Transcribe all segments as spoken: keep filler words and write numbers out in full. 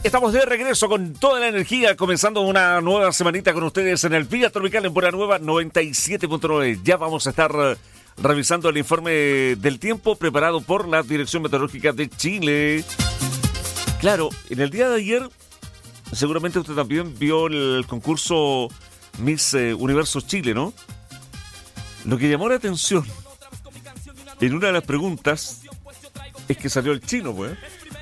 Estamos de regreso con toda la energía, comenzando una nueva semanita con ustedes en el Villa Tropical en Buena Nueva noventa y siete punto nueve. Ya vamos a estar uh, revisando el informe del tiempo preparado por la Dirección Meteorológica de Chile. Claro, en el día de ayer, seguramente usted también vio el concurso Miss eh, Universo Chile, ¿no? Lo que llamó la atención en una de las preguntas es que salió el chino, pues.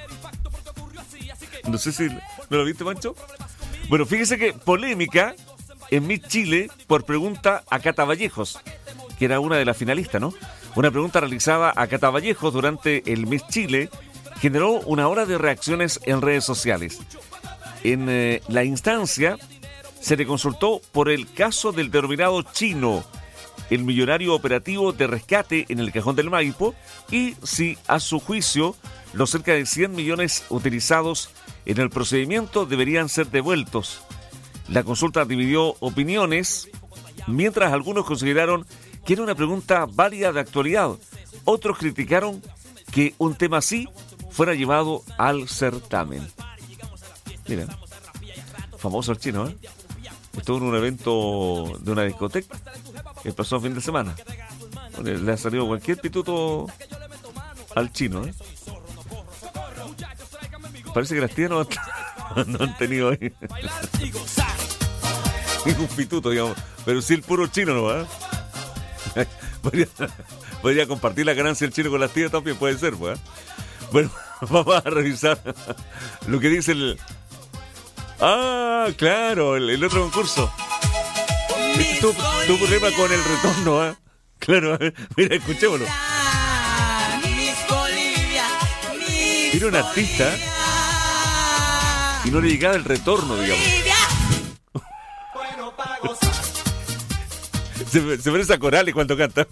No sé si... ¿No lo viste, Mancho? Bueno, fíjese que polémica en Miss Chile por pregunta a Cata Vallejos, que era una de las finalistas, ¿no? Una pregunta realizada a Cata Vallejos durante el Miss Chile generó una ola de reacciones en redes sociales. En eh, la instancia se le consultó por el caso del denominado chino, el millonario operativo de rescate en el Cajón del Maipo, y si, a su juicio, los cerca de cien millones utilizados en el procedimiento deberían ser devueltos. La consulta dividió opiniones, mientras algunos consideraron que era una pregunta válida de actualidad. Otros criticaron que un tema así fuera llevado al certamen. Mira, famoso el chino, ¿eh? Estuvo en un evento de una discoteca el pasado fin de semana. Le ha salido cualquier pituto al chino, ¿eh? Parece que las tías no, no han tenido ahí ningún pituto, digamos. Pero sí el puro chino, ¿no? ¿eh? Podría, podría compartir la ganancia el chino con las tías también, puede ser, pues. ¿eh? Bueno, vamos a revisar lo que dice el... Ah, claro, el, el otro concurso. Tu, tu problema con el retorno, ¿eh? Claro, ¿eh? Mira, escuchémoslo. Era un artista y no le llegaba el retorno, digamos. Se, se parece a Corales cuando canta.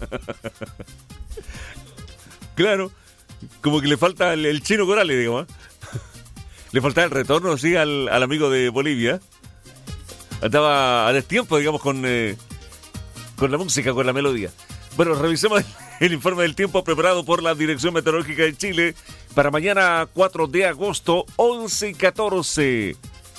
Claro, como que le falta el, el chino Corales, digamos. Le faltaba el retorno, sí, al, al amigo de Bolivia. Estaba a destiempo, digamos, con, eh, con la música, con la melodía. Bueno, revisemos el, el informe del tiempo preparado por la Dirección Meteorológica de Chile para mañana cuatro de agosto, once y catorce.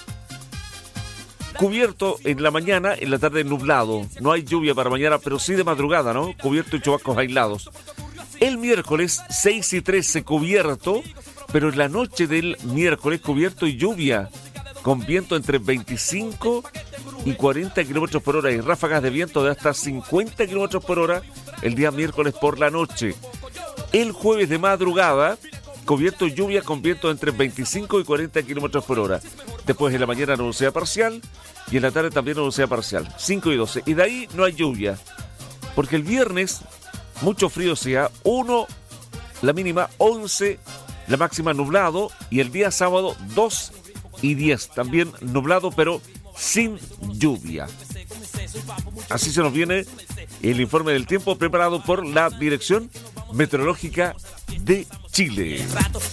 Cubierto en la mañana, en la tarde nublado. No hay lluvia para mañana, pero sí de madrugada, ¿no? Cubierto y chubascos aislados. El miércoles, seis y trece, cubierto, pero en la noche del miércoles cubierto y lluvia, con viento entre veinticinco y cuarenta kilómetros por hora y ráfagas de viento de hasta cincuenta kilómetros por hora el día miércoles por la noche. El jueves de madrugada, cubierto y lluvia con viento entre veinticinco y cuarenta kilómetros por hora. Después en la mañana nubosidad parcial y en la tarde también nubosidad parcial, cinco y doce. Y de ahí no hay lluvia, porque el viernes mucho frío, sea uno, la mínima once, la máxima nublado, y el día sábado dos y diez, también nublado pero sin lluvia. Así se nos viene el informe del tiempo preparado por la Dirección Meteorológica de Chile.